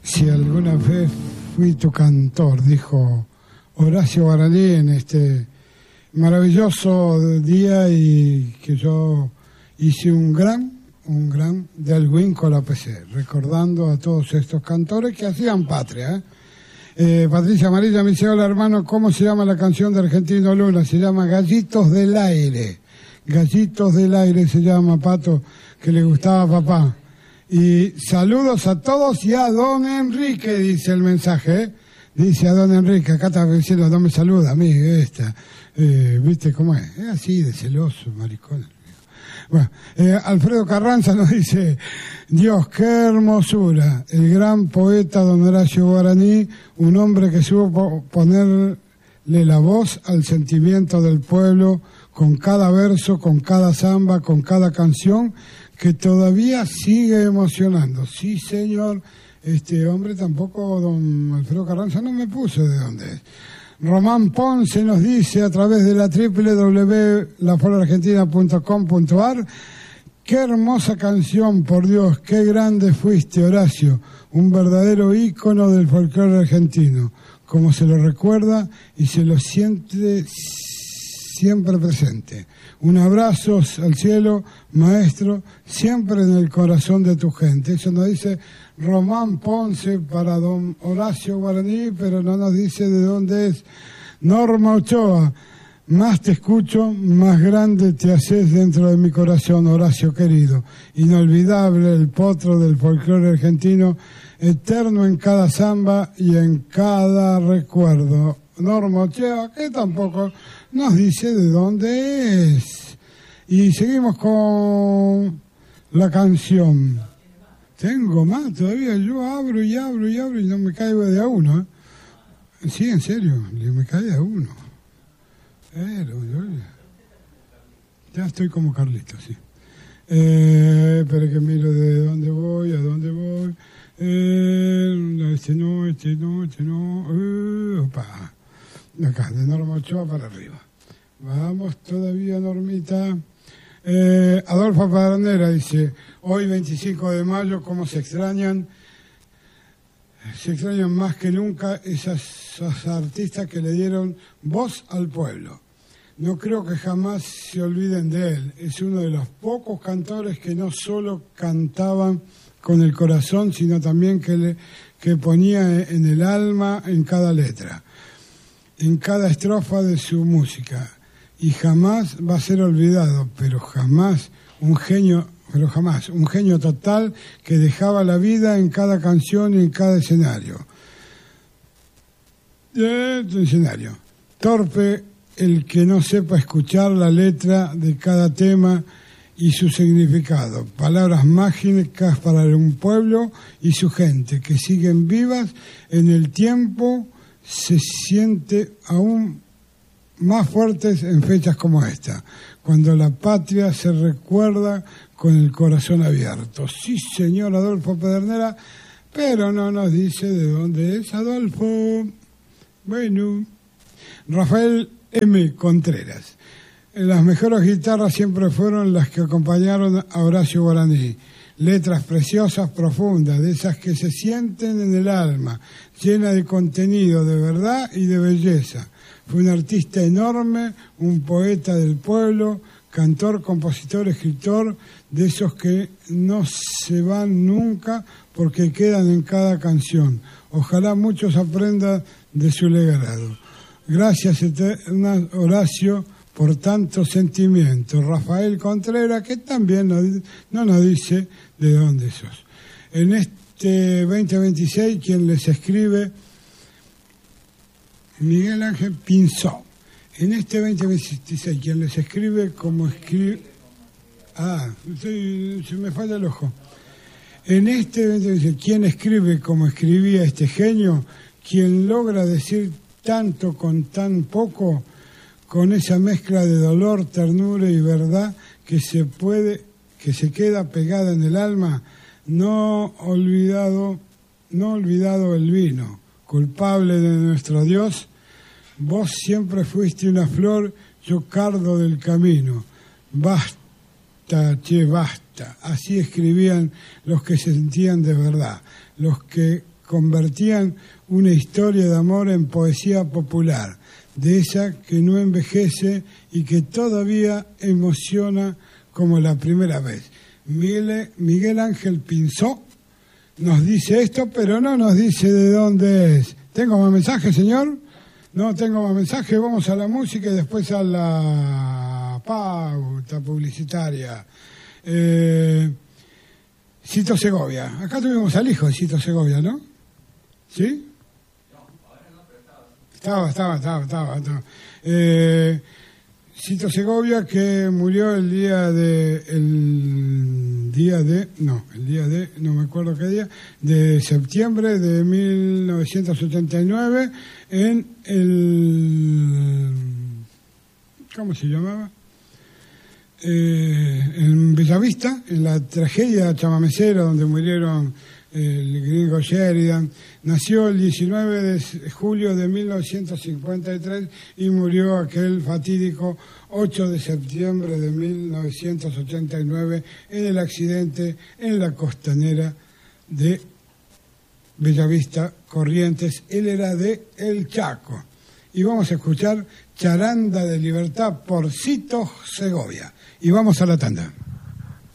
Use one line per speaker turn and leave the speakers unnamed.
Si alguna vez fui tu cantor, dijo Horacio Guaraní en este maravilloso día, y que yo hice un gran del Winco PC, recordando a todos estos cantores que hacían patria. Patricia Amarilla me dice: hola hermano, ¿cómo se llama la canción de Argentino Luna? Se llama Gallitos del Aire. Gallitos del Aire se llama, Pato, que le gustaba a papá. Y saludos a todos y a don Enrique, dice el mensaje, Dice a don Enrique, acá está diciendo: no me saluda a mí, esta. ¿Viste cómo es? Es así de celoso, maricón. Bueno, Alfredo Carranza nos dice: Dios, qué hermosura. El gran poeta don Horacio Guaraní, un hombre que supo ponerle la voz al sentimiento del pueblo, con cada verso, con cada samba, con cada canción, que todavía sigue emocionando. Sí, señor. Este hombre tampoco, don Alfredo Carranza, no me puso de dónde es. Román Ponce nos dice a través de la www.lafollargentina.com.ar: qué hermosa canción, por Dios, qué grande fuiste, Horacio, un verdadero ícono del folclore argentino, como se lo recuerda y se lo siente siempre presente. Un abrazo al cielo, maestro, siempre en el corazón de tu gente. Eso nos dice Román Ponce para don Horacio Guaraní, pero no nos dice de dónde es. Norma Ochoa: más te escucho, más grande te haces dentro de mi corazón, Horacio querido. Inolvidable, el potro del folclore argentino, eterno en cada samba y en cada recuerdo. Norma Ochoa, que tampoco nos dice de dónde es. Y seguimos con la canción. Tengo más todavía, yo abro y no me caigo de a uno. Sí, en serio, me cae de a uno. Pero yo ya estoy como Carlito, sí. Pero que miro de dónde voy, a dónde voy. Este no. Opa. Acá, de Norma Ochoa para arriba. Vamos todavía, Normita. Adolfo Padernera dice: hoy 25 de mayo, ¿cómo se extrañan más que nunca esos artistas que le dieron voz al pueblo? No creo que jamás se olviden de él. Es uno de los pocos cantores que no solo cantaban con el corazón, sino también que ponía en el alma en cada letra, en cada estrofa de su música. Y jamás va a ser olvidado, pero jamás un genio total, que dejaba la vida en cada canción y en cada escenario. Torpe el que no sepa escuchar la letra de cada tema y su significado. Palabras mágicas para un pueblo y su gente, que siguen vivas en el tiempo, se siente aún más fuertes en fechas como esta, cuando la patria se recuerda con el corazón abierto. Sí, señor Adolfo Pedernera, pero no nos dice de dónde es Adolfo. Bueno, Rafael M. Contreras: las mejores guitarras siempre fueron las que acompañaron a Horacio Guaraní. Letras preciosas, profundas, de esas que se sienten en el alma, llenas de contenido, de verdad y de belleza. Fue un artista enorme, un poeta del pueblo, cantor, compositor, escritor, de esos que no se van nunca porque quedan en cada canción. Ojalá muchos aprendan de su legado. Gracias, eterna Horacio, por tanto sentimiento. Rafael Contreras, que también no nos dice de dónde sos. En este 2026, quien les escribe: Miguel Ángel Pinzón. En este 2026, quien les escribe como escribe... se me falla el ojo. En este 2026, quien escribe como escribía este genio, quien logra decir tanto con tan poco, con esa mezcla de dolor, ternura y verdad que se queda pegada en el alma, no olvidado el vino, culpable de nuestro Dios. Vos siempre fuiste una flor, yo cardo del camino. Basta, che, basta. Así escribían los que se sentían de verdad, los que convertían una historia de amor en poesía popular, de esa que no envejece y que todavía emociona como la primera vez. Miguel Ángel Pinzó nos dice esto, pero no nos dice de dónde es. ¿Tengo más mensajes, señor? No tengo más mensajes. Vamos a la música y después a la pauta publicitaria. Cito Segovia. Acá tuvimos al hijo de Cito Segovia, ¿no? ¿Sí? Estaba. Cito Segovia, que murió el día de, no me acuerdo qué día, de septiembre de 1979 en ¿cómo se llamaba? En Bellavista, en la tragedia chamamecera donde murieron el gringo Sheridan. Nació el 19 de julio de 1953 y murió aquel fatídico 8 de septiembre de 1989 en el accidente en la costanera de Bellavista, Corrientes. Él era de El Chaco. Y vamos a escuchar Charanda de Libertad por Cito Segovia. Y vamos a la tanda.